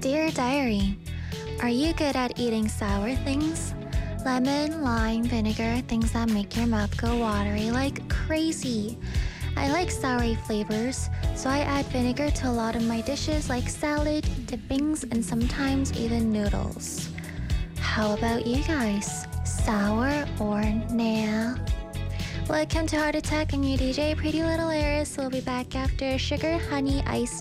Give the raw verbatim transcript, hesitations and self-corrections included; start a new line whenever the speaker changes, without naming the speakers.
Dear Diary, are you good at eating sour things? Lemon, lime, vinegar, things that make your mouth go watery like crazy. I like soury flavors, so I add vinegar to a lot of my dishes like salad, dippings, and sometimes even noodles. How about you guys? Sour or nah? Welcome to Heart Attack. I'm your D J, Pretty Little Iris. We'll be back after Sugar Honey Iced